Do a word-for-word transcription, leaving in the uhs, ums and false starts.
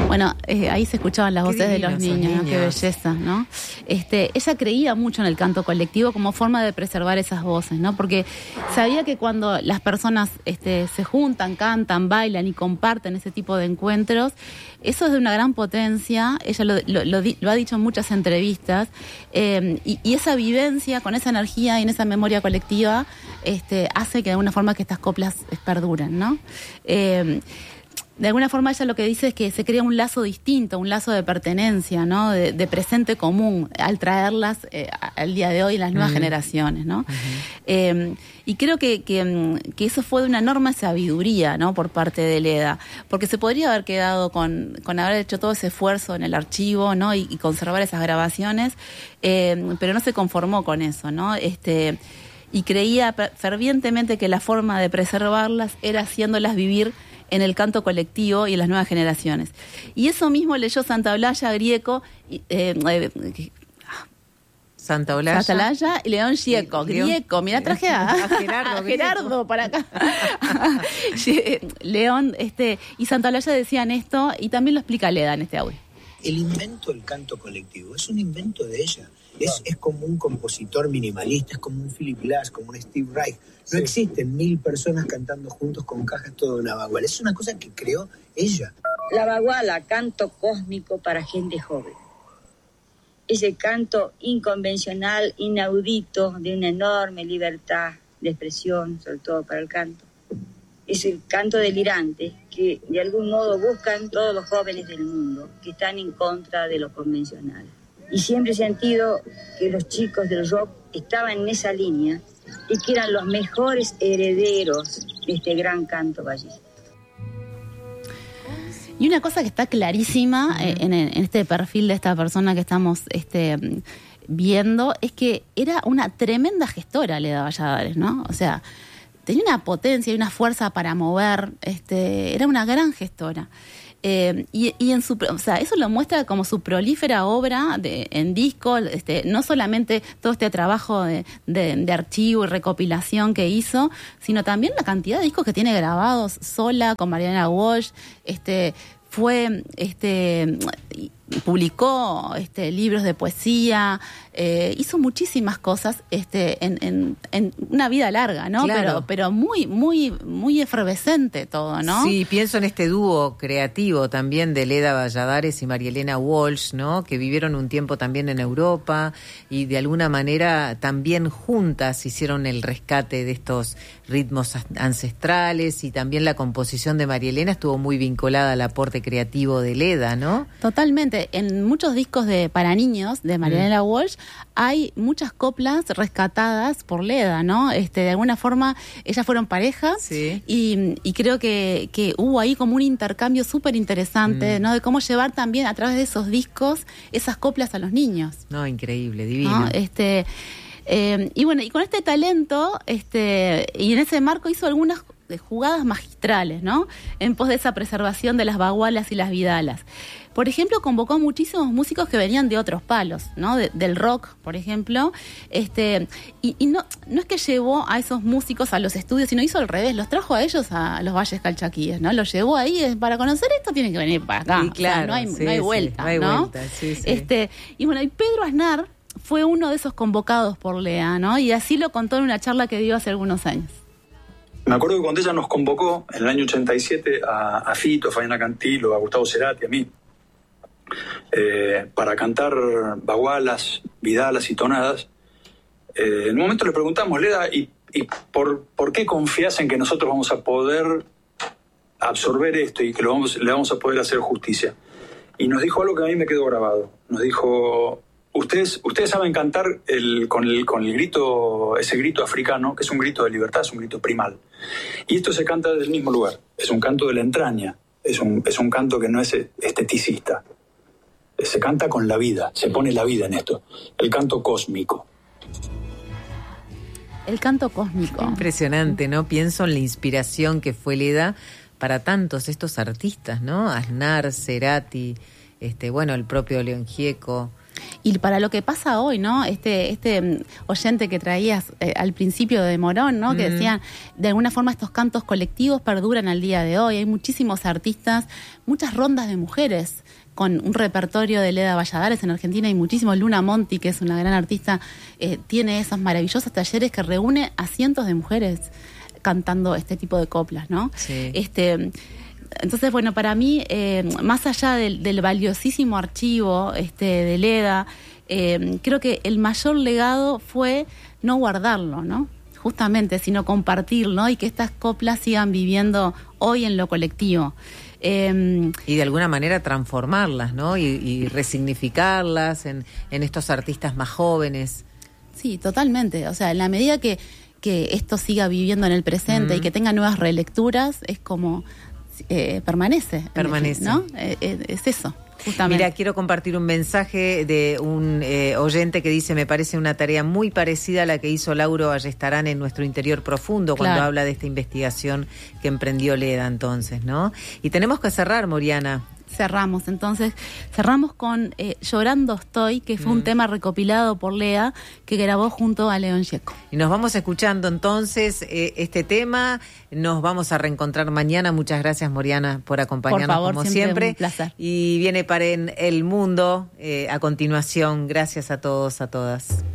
Bueno, eh, ahí se escuchaban las voces de los niños, niños. ¿no? Qué belleza, ¿no? Este, ella creía mucho en el canto colectivo como forma de preservar esas voces, ¿no? Porque sabía que cuando las personas este, se juntan, cantan, bailan y comparten ese tipo de encuentros, eso es de una gran potencia. Ella lo, lo, lo, lo ha dicho en muchas entrevistas, eh, y, y esa vivencia con esa energía y en esa memoria colectiva este, hace que de alguna forma que estas coplas perduren, ¿no? Eh, De alguna forma ella lo que dice es que se crea un lazo distinto, un lazo de pertenencia, ¿no? De, de presente común, al traerlas eh, al día de hoy en las nuevas uh-huh. generaciones, ¿no? Uh-huh. Eh, y creo que, que, que eso fue de una enorme sabiduría, ¿no? Por parte de Leda, porque se podría haber quedado con, con haber hecho todo ese esfuerzo en el archivo, ¿no? Y, y conservar esas grabaciones, eh, pero no se conformó con eso, ¿no? Este, y creía fervientemente que la forma de preservarlas era haciéndolas vivir en el canto colectivo y en las nuevas generaciones. Y eso mismo leyó Santaolalla, Grieco, eh, eh, Santaolalla. Santaolalla y León Gieco. Grieco, mira, traje a, a Gerardo, a Gerardo para acá. León este, y Santaolalla decían esto, y también lo explica Leda en este audio. El invento del canto colectivo es un invento de ella. Es, es como un compositor minimalista, es como un Philip Glass, como un Steve Reich. No sí. existen mil personas cantando juntos con cajas todo una baguala. Es una cosa que creó ella. La baguala, canto cósmico para gente joven. Ese canto inconvencional, inaudito, de una enorme libertad de expresión, sobre todo para el canto. Es el canto delirante que de algún modo buscan todos los jóvenes del mundo, que están en contra de lo convencional. Y siempre he sentido que los chicos del rock estaban en esa línea y que eran los mejores herederos de este gran canto ballista. Y una cosa que está clarísima uh-huh. en, en este perfil de esta persona que estamos este, viendo es que era una tremenda gestora, Leda Valladares, ¿no? O sea, tenía una potencia y una fuerza para mover, este, era una gran gestora. Eh, y, y en su, o sea, eso lo muestra como su prolífera obra de, en disco, este, no solamente todo este trabajo de, de, de archivo y recopilación que hizo, sino también la cantidad de discos que tiene grabados sola con Marielena Walsh. Este, fue, este, publicó este, libros de poesía, eh, hizo muchísimas cosas este, en, en, en una vida larga, ¿no? Claro. Pero, pero muy, muy, muy efervescente todo, ¿no? Sí, pienso en este dúo creativo también de Leda Valladares y Marielena Walsh, ¿no? Que vivieron un tiempo también en Europa y de alguna manera también juntas hicieron el rescate de estos ritmos ancestrales, y también la composición de Marielena estuvo muy vinculada al aporte creativo de Leda, ¿no? Totalmente. En muchos discos de para niños de Marielena mm. Walsh hay muchas coplas rescatadas por Leda, ¿no? Este, de alguna forma ellas fueron parejas, sí. y, y creo que, que hubo ahí como un intercambio súper interesante, mm. ¿no? De cómo llevar también a través de esos discos esas coplas a los niños. No, increíble, divino. ¿No? Este, eh, y bueno, y con este talento, este, y en ese marco hizo algunas de jugadas magistrales, ¿no? En pos de esa preservación de las bagualas y las vidalas. Por ejemplo, convocó a muchísimos músicos que venían de otros palos, ¿no? De, del rock, por ejemplo. Este, y y no, no es que llevó a esos músicos a los estudios, sino hizo al revés, los trajo a ellos a los Valles Calchaquíes, ¿no? Los llevó ahí, para conocer esto tienen que venir para acá. Sí, claro, o sea, no hay, sí, no hay sí, vuelta, no hay ¿no? vuelta, sí, sí. Este, y bueno, y Pedro Aznar fue uno de esos convocados por Lea, ¿no? Y así lo contó en una charla que dio hace algunos años. Me acuerdo que cuando ella nos convocó en el año ochenta y siete a, a Fito, a Fabiana Cantilo, a Gustavo Cerati, a mí, eh, para cantar bagualas, vidalas y tonadas, eh, en un momento le preguntamos, Leda, ¿y, y por, por qué confías en que nosotros vamos a poder absorber esto y que lo vamos, le vamos a poder hacer justicia? Y nos dijo algo que a mí me quedó grabado. Nos dijo... Ustedes, ustedes saben cantar el, con, el, con el grito, ese grito africano, que es un grito de libertad, es un grito primal. Y esto se canta desde el mismo lugar. Es un canto de la entraña. Es un, es un canto que no es esteticista. Se canta con la vida, se pone la vida en esto. El canto cósmico. El canto cósmico. Impresionante, ¿no? Pienso en la inspiración que fue Leda para tantos estos artistas, ¿no? Aznar, Cerati, este, bueno, el propio León Gieco. Y para lo que pasa hoy, ¿no? Este este oyente que traías eh, al principio de Morón, ¿no? Mm. Que decían, de alguna forma estos cantos colectivos perduran al día de hoy. Hay muchísimos artistas, muchas rondas de mujeres con un repertorio de Leda Valladares en Argentina y muchísimo. Luna Monti, que es una gran artista, eh, tiene esos maravillosos talleres que reúne a cientos de mujeres cantando este tipo de coplas, ¿no? Sí. Este... Entonces, bueno, para mí, eh, más allá del, del valiosísimo archivo este, de Leda, eh, creo que el mayor legado fue no guardarlo, ¿no? Justamente, sino compartirlo y que estas coplas sigan viviendo hoy en lo colectivo. Eh, y de alguna manera transformarlas, ¿no? Y, y resignificarlas en, en estos artistas más jóvenes. Sí, totalmente. O sea, en la medida que, que esto siga viviendo en el presente mm. y que tenga nuevas relecturas, es como... Eh, permanece. Permanece. ¿No? Eh, eh, es eso, justamente. Mira, quiero compartir un mensaje de un eh, oyente que dice, me parece una tarea muy parecida a la que hizo Lauro Ballestarán en Nuestro Interior Profundo, cuando claro. habla de esta investigación que emprendió Leda entonces, ¿no? Y tenemos que cerrar, Moriana. Cerramos, entonces, cerramos con eh, Llorando Estoy, que fue mm. un tema recopilado por Lea, que grabó junto a León Gieco. Y nos vamos escuchando entonces eh, este tema, nos vamos a reencontrar mañana. Muchas gracias, Moriana, por acompañarnos por favor, como siempre. siempre. Un placer. Y viene para en El Mundo eh, a continuación. Gracias a todos, a todas.